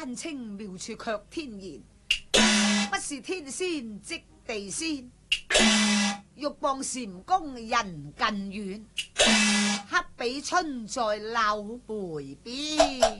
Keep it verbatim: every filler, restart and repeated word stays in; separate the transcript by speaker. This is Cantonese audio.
Speaker 1: 丹青妙處卻天然，不是天仙即地仙，欲傍禪宮人近遠，恰比春在柳梅邊。